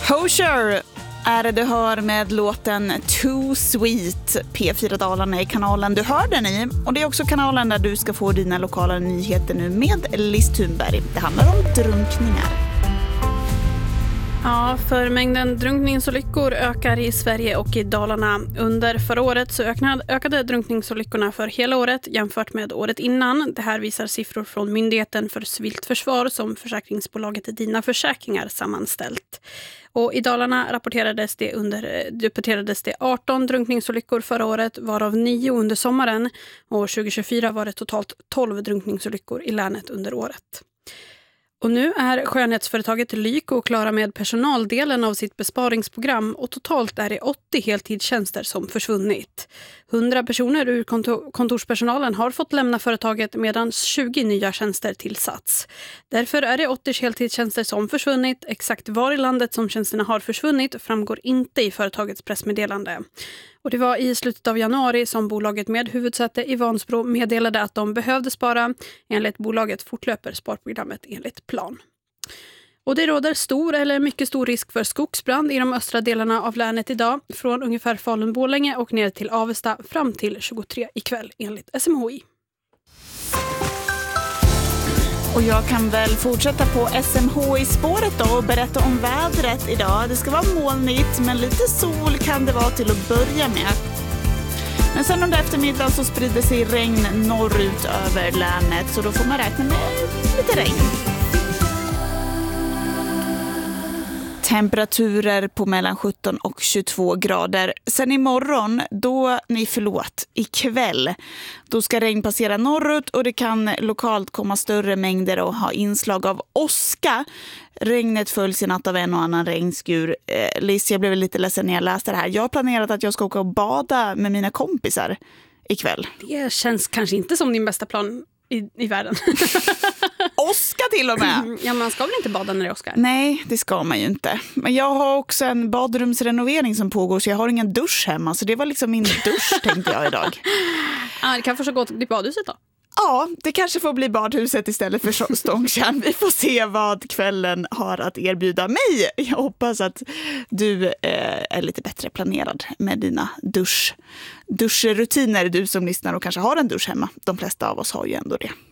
Poser är det du hör med låten Too Sweet. P4 Dalarna är kanalen du hör den i. Och det är också kanalen där du ska få dina lokala nyheter nu med Liz Thunberg. Det handlar om drunkningar. Ja, för mängden drunkningsolyckor ökar i Sverige och i Dalarna. Under förra året så ökade drunkningsolyckorna för hela året jämfört med året innan. Det här visar siffror från Myndigheten för civilt försvar som försäkringsbolaget Dina Försäkringar sammanställt. Och i Dalarna rapporterades det 18 drunkningsolyckor förra året, varav 9 under sommaren. Och 2024 var det totalt 12 drunkningsolyckor i länet under året. Och nu är skönhetsföretaget Lyko klara med personaldelen av sitt besparingsprogram och totalt är det 80 heltidstjänster som försvunnit. 100 personer ur kontorspersonalen har fått lämna företaget medan 20 nya tjänster tillsats. Därför är det 80 heltidstjänster som försvunnit. Exakt var i landet som tjänsterna har försvunnit framgår inte i företagets pressmeddelande. Och det var i slutet av januari som bolaget med huvudsäte i Vansbro meddelade att de behövde spara. Enligt bolaget fortlöper sparprogrammet enligt plan. Och det råder stor eller mycket stor risk för skogsbrand i de östra delarna av länet idag. Från ungefär Falun-Borlänge och ner till Avesta fram till 23 ikväll enligt SMHI. Och jag kan väl fortsätta på SMHI-spåret då och berätta om vädret idag. Det ska vara molnigt men lite sol kan det vara till att börja med. Men sen under eftermiddagen så sprider sig regn norrut över länet så då får man räkna med lite regn. Temperaturer på mellan 17 och 22 grader. Sen imorgon, ikväll, då ska regn passera norrut och det kan lokalt komma större mängder och ha inslag av åska. Regnet följs i natt av en och annan regnskur. Liz, jag blev lite ledsen när jag läste det här. Jag har planerat att jag ska åka och bada med mina kompisar ikväll. Det känns kanske inte som din bästa plan i världen. Åska till och med. Ja, man ska väl inte bada när det är åskar? Nej, det ska man ju inte. Men jag har också en badrumsrenovering som pågår så jag har ingen dusch hemma. Så det var liksom min dusch tänkte jag idag. Ja, det kan förstås gå till badhuset då. Ja, det kanske får bli badhuset istället för Stångtjärn. Vi får se vad kvällen har att erbjuda mig. Jag hoppas att du är lite bättre planerad med dina duschrutiner. Du som lyssnar och kanske har en dusch hemma. De flesta av oss har ju ändå det.